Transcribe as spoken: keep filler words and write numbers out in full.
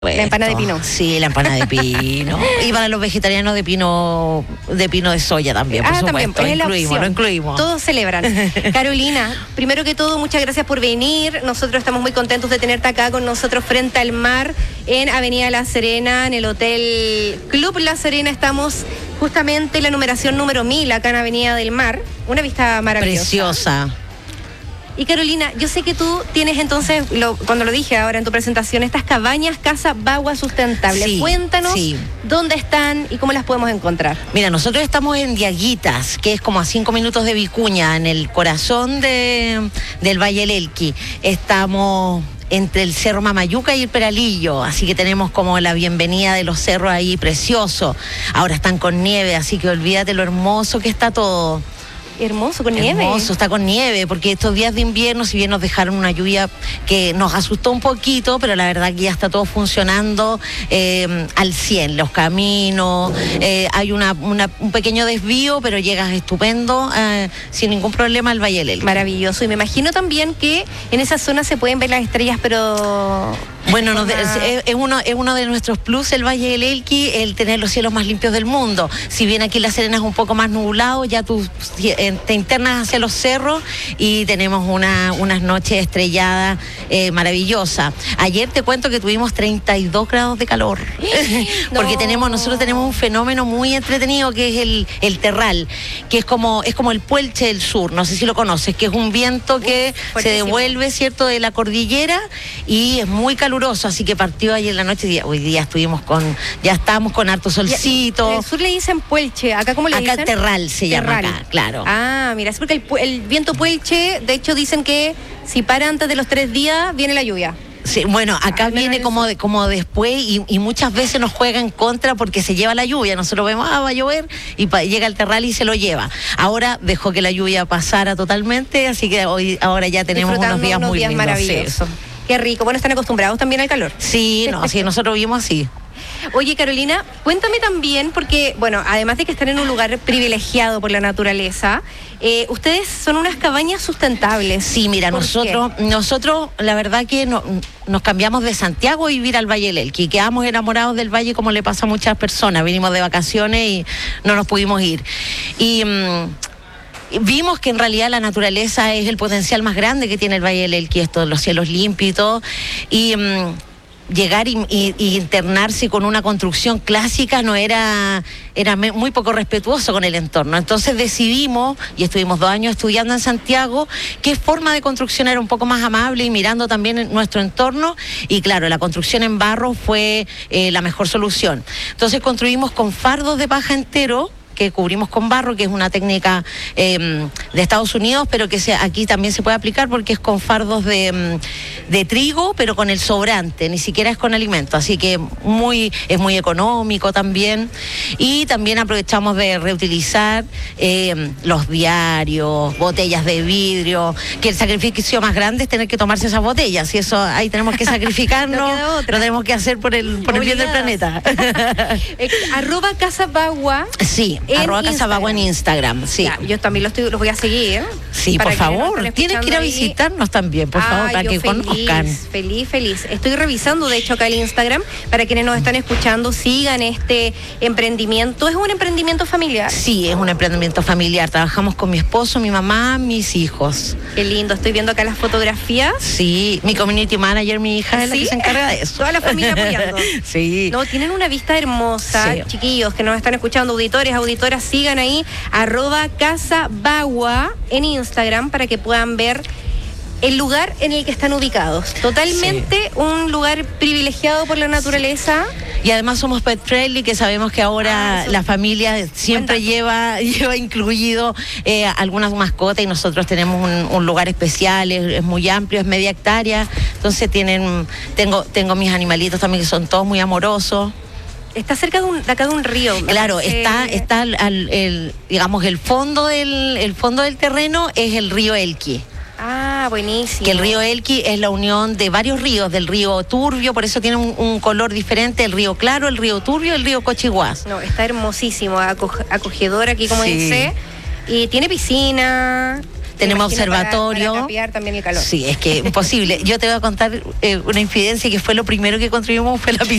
La empanada de pino. Sí, la empanada de pino. Y para los vegetarianos de pino de pino de soya también, por ah, supuesto. También, pues, lo es la incluimos, opción. lo incluimos. Todos celebran. Carolina, primero que todo, muchas gracias por venir. Nosotros estamos muy contentos de tenerte acá con nosotros frente al mar en Avenida La Serena, en el Hotel Club La Serena. Estamos justamente en la numeración número mil, acá en Avenida del Mar. Una vista maravillosa. Preciosa. Y Carolina, yo sé que tú tienes entonces, lo, cuando lo dije ahora en tu presentación, estas cabañas Casa Bagua Sustentable. Sí, Cuéntanos sí. dónde están y cómo las podemos encontrar. Mira, nosotros estamos en Diaguitas, que es como a cinco minutos de Vicuña, en el corazón de, del Valle del Elqui. Estamos entre el Cerro Mamayuca y el Peralillo, así que tenemos como la bienvenida de los cerros ahí, precioso. Ahora están con nieve, así que olvídate lo hermoso que está todo. Hermoso, con nieve. Hermoso, está con nieve, porque estos días de invierno, si bien nos dejaron una lluvia que nos asustó un poquito, pero la verdad que ya está todo funcionando eh, al cien, los caminos, eh, hay una, una, un pequeño desvío, pero llegas estupendo, eh, sin ningún problema al Valle del Elqui. Maravilloso, y me imagino también que en esa zona se pueden ver las estrellas, pero... Bueno, nos de, es, es, uno, es uno de nuestros plus el Valle del Elqui, el tener los cielos más limpios del mundo. Si bien aquí La Serena es un poco más nublado, ya tú eh, te internas hacia los cerros y tenemos una, unas noches estrelladas eh, maravillosas. Ayer te cuento que tuvimos treinta y dos grados de calor, porque no. tenemos nosotros tenemos un fenómeno muy entretenido que es el, el terral, que es como, es como el Puelche del Sur, no sé si lo conoces, que es un viento que Uf, se devuelve, ¿cierto?, de la cordillera y es muy caluroso. Así que partió ayer en la noche y hoy día estuvimos con, ya estamos con harto solcito. En el sur le dicen puelche, ¿acá cómo le acá dicen? Acá terral se terral. llama acá, claro. Ah, mira, es porque el, el viento puelche, de hecho dicen que si para antes de los tres días, viene la lluvia. Sí, bueno, acá ah, viene como, de, como después y, y muchas veces nos juega en contra porque se lleva la lluvia. Nosotros vemos, ah, va a llover y pa, llega el terral y se lo lleva. Ahora dejó que la lluvia pasara totalmente, así que hoy ahora ya tenemos unos días unos muy días lindos. Maravillosos. Sí. Qué rico. Bueno, ¿están acostumbrados también al calor? Sí, no, sí, nosotros vivimos así. Oye, Carolina, cuéntame también, porque, bueno, además de que están en un lugar privilegiado por la naturaleza, eh, ustedes son unas cabañas sustentables. Sí, mira, nosotros, qué? nosotros, la verdad que no, nos cambiamos de Santiago a vivir al Valle del Elqui, quedamos enamorados del valle como le pasa a muchas personas, vinimos de vacaciones y no nos pudimos ir. Y... Mmm, vimos que en realidad la naturaleza es el potencial más grande que tiene el Valle del Elqui, estos los cielos limpios y todo, y um, llegar y, y, y internarse con una construcción clásica no era, era muy poco respetuoso con el entorno. Entonces decidimos, y estuvimos dos años estudiando en Santiago, qué forma de construcción era un poco más amable y mirando también en nuestro entorno, y claro, la construcción en barro fue eh, la mejor solución. Entonces construimos con fardos de paja entero, que cubrimos con barro, que es una técnica eh, de Estados Unidos, pero que se, aquí también se puede aplicar porque es con fardos de, de trigo, pero con el sobrante, ni siquiera es con alimento, así que muy, es muy económico también. Y también aprovechamos de reutilizar eh, los diarios, botellas de vidrio, que el sacrificio más grande es tener que tomarse esas botellas, y eso ahí tenemos que sacrificarnos, no lo tenemos que hacer por el, por el bien del planeta. Arroba Casa Bagua. Sí. Arroba Casa Bagua en Instagram, sí. Ya, yo también los, estoy, los voy a seguir. ¿eh? Sí, por favor, tienes que ir a visitarnos ahí. También, por ah, favor, para que feliz, conozcan. Feliz, feliz. Estoy revisando, de hecho, acá el Instagram, para quienes nos están escuchando, sigan este emprendimiento. ¿Es un emprendimiento familiar? Sí, es un emprendimiento familiar. Trabajamos con mi esposo, mi mamá, mis hijos. Qué lindo, estoy viendo acá las fotografías. Sí, mi community manager, mi hija, es ¿Sí? la que se encarga de eso. Toda la familia apoyando. Sí. No, tienen una vista hermosa, sí. Chiquillos que nos están escuchando, auditores, auditoras, sigan ahí, arroba Casa Bagua en Instagram para que puedan ver el lugar en el que están ubicados. Totalmente sí. Un lugar privilegiado por la naturaleza. Y además somos pet friendly, que sabemos que ahora ah, la familia siempre lleva, lleva incluido eh, algunas mascotas, y nosotros tenemos un, un lugar especial, es, es muy amplio, es media hectárea, entonces tienen, tengo, tengo mis animalitos también que son todos muy amorosos. Está cerca de, un, de acá de un río. Claro, está, está al, al, el, digamos, el fondo del, el fondo del terreno es el río Elqui. Ah, buenísimo. Que el río Elqui es la unión de varios ríos, del río Turbio, por eso tiene un, un color diferente, el río Claro, el río Turbio, el río Cochiguás. No, está hermosísimo, aco- acogedor aquí, como sí. dice. Y tiene piscina. tenemos observatorio. Para, para capear también el calor. Sí, es que imposible. Yo te voy a contar eh, una infidencia que fue lo primero que construimos, fue la piscina.